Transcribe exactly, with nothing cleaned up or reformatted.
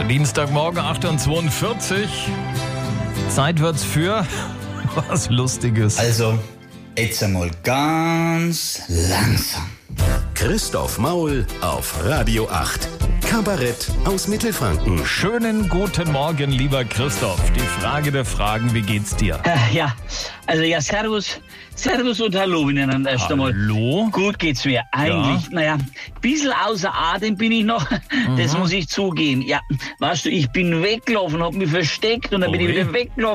Dienstagmorgen, acht Uhr zweiundvierzig. Zeit wird's für was Lustiges. Also, jetzt einmal ganz langsam. Christoph Maul auf Radio acht. Kabarett aus Mittelfranken. Schönen guten Morgen, lieber Christoph. Die Frage der Fragen, wie geht's dir? Äh, ja, also ja, Servus, Servus und Hallo miteinander erst einmal. Hallo? Gut geht's mir. Eigentlich, Ja. naja, ein bisschen außer Atem bin ich noch, das muss ich zugeben. Ja, weißt du, ich bin weggelaufen, hab mich versteckt und dann bin ich Ui. wieder weggelaufen.